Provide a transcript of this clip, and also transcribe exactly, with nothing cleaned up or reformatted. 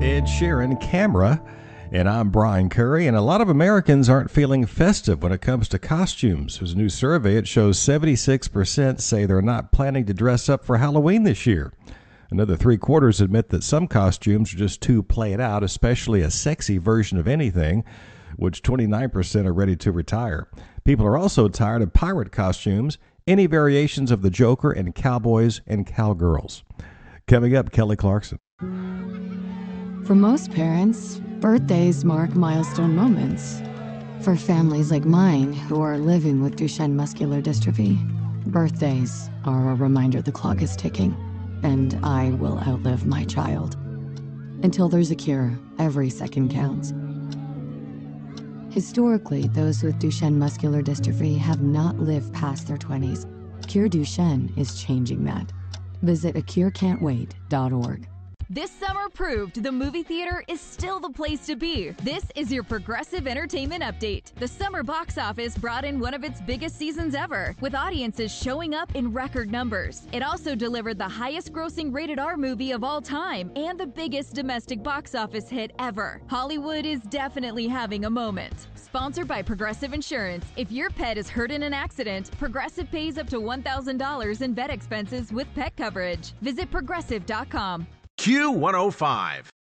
Ed Sheeran, Camera, and I'm Brian Curry. And a lot of Americans aren't feeling festive when it comes to costumes. There's a new survey. It shows seventy-six percent say they're not planning to dress up for Halloween this year. Another three quarters admit that some costumes are just too played out, especially a sexy version of anything, which twenty-nine percent are ready to retire. People are also tired of pirate costumes, any variations of the Joker, and cowboys and cowgirls. Coming up, Kelly Clarkson. For most parents, birthdays mark milestone moments. For families like mine who are living with Duchenne muscular dystrophy, birthdays are a reminder the clock is ticking, and I will outlive my child. Until there's a cure, every second counts. Historically, those with Duchenne muscular dystrophy have not lived past their twenties. Cure Duchenne is changing that. Visit a cure can't wait dot org. This summer proved the movie theater is still the place to be. This is your Progressive Entertainment Update. The summer box office brought in one of its biggest seasons ever, with audiences showing up in record numbers. It also delivered the highest grossing rated R movie of all time and the biggest domestic box office hit ever. Hollywood is definitely having a moment. Sponsored by Progressive Insurance. If your pet is hurt in an accident, Progressive pays up to one thousand dollars in vet expenses with pet coverage. Visit progressive dot com. Q one oh five.